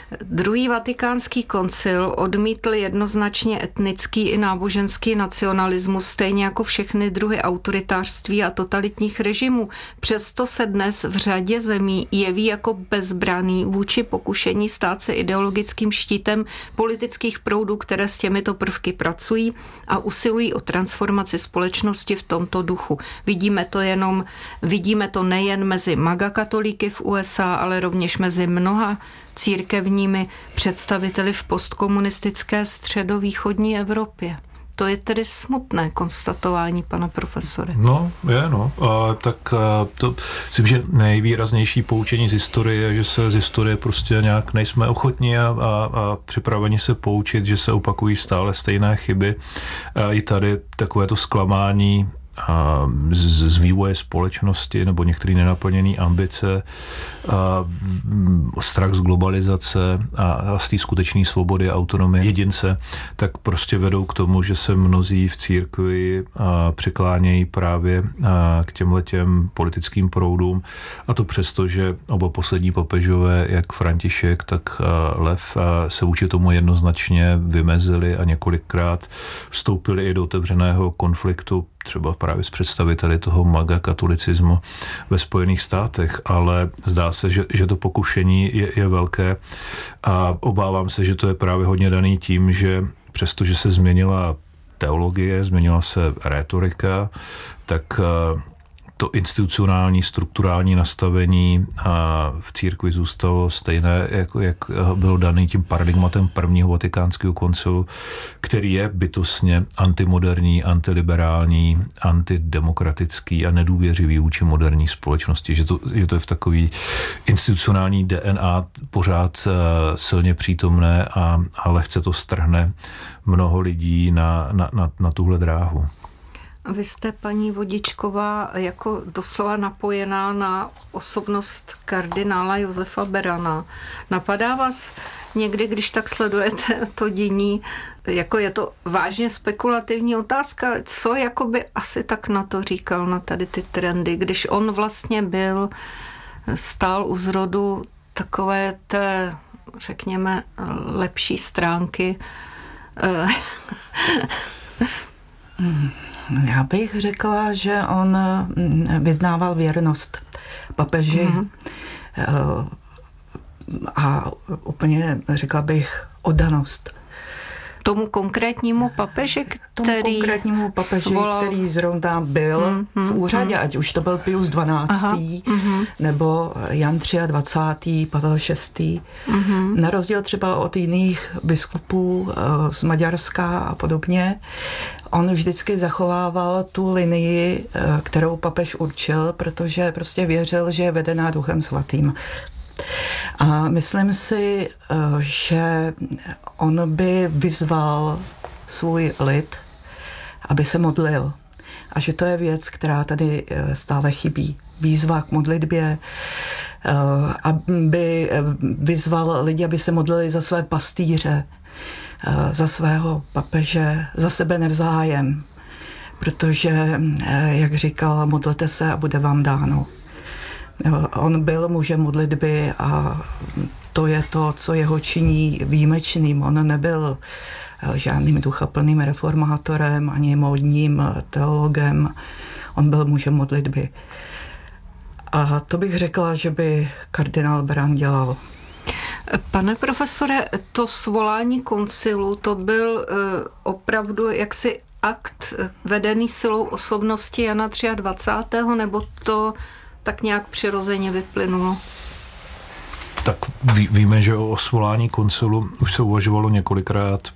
Druhý vatikánský koncil odmítl jednoznačně etnický i náboženský nacionalismus, stejně jako všechny druhy autoritářství a totalitních režimů. Přesto se dnes v řadě zemí jeví jako bezbraný vůči pokušení stát se ideologickým štítem politických proudů, které s těmito prvky pracují a usilují o transformaci společnosti v tomto duchu. Vidíme to jenom, vidíme to nejen mezi maga katolíky v U S A, ale rovněž mezi mnoha církevními představiteli v postkomunistické středovýchodní Evropě. To je tedy smutné konstatování, pana profesore. No, je, no. A, tak a, to myslím, že nejvýraznější poučení z historie je, že se z historie prostě nějak nejsme ochotní a, a, a připraveni se poučit, že se opakují stále stejné chyby. A i tady takové to zklamání a z, z vývoje společnosti nebo některé nenaplněné ambice, a strach z globalizace a, a z té skutečné svobody a autonomie jedince, tak prostě vedou k tomu, že se mnozí v církvi a přiklánějí právě a k těmhletěm politickým proudům. A to přesto, že oba poslední papežové, jak František, tak Lev, se vůči tomu jednoznačně vymezili a několikrát vstoupili i do otevřeného konfliktu třeba právě s představiteli toho maga katolicismu ve Spojených státech, ale zdá se, že, že to pokušení je, je velké a obávám se, že to je právě hodně daný tím, že přestože se změnila teologie, změnila se rétorika, tak to institucionální, strukturální nastavení v církvi zůstalo stejné, jak, jak bylo daný tím paradigmatem prvního vatikánského koncilu, který je bytostně antimoderní, antiliberální, antidemokratický a nedůvěřivý vůči moderní společnosti. Že to, že to je v takový institucionální D N A pořád silně přítomné a, a lehce to strhne mnoho lidí na, na, na, na tuhle dráhu. Vy jste, paní Vodičková, jako doslova napojená na osobnost kardinála Josefa Berana. Napadá vás někdy, když tak sledujete to dění, jako je to vážně spekulativní otázka, co jakoby asi tak na to říkal, na tady ty trendy, když on vlastně byl, stál u zrodu takové té, řekněme, lepší stránky. Já bych řekla, že on vyznával věrnost papeži mm-hmm. a úplně řekla bych oddanost. Tomu konkrétnímu papeži, který Tomu konkrétnímu papeži, svolal... který zrovna byl mm, mm, v úřadě, mm. ať už to byl Pius dvanáctý. Aha, mm. nebo Jan dvacátý třetí, Pavel šestý. Mm. Na rozdíl třeba od jiných biskupů z Maďarska a podobně, on vždycky zachovával tu linii, kterou papež určil, protože prostě věřil, že je vedená Duchem svatým. A myslím si, že on by vyzval svůj lid, aby se modlil. A že to je věc, která tady stále chybí. Výzva k modlitbě, aby vyzval lidi, aby se modlili za své pastýře, za svého papeže, za sebe navzájem. Protože, jak říkal, modlete se a bude vám dáno. On byl mužem modlitby a to je to, co jeho činí výjimečným. On nebyl žádným duchaplným reformátorem ani módním teologem. On byl mužem modlitby. A to bych řekla, že by kardinál Beran dělal. Pane profesore, to svolání koncilu, to byl opravdu jaksi akt vedený silou osobnosti Jana dvacátého třetího nebo to tak nějak přirozeně vyplynulo? Tak ví, víme, že o svolání koncilu už se uvažovalo několikrát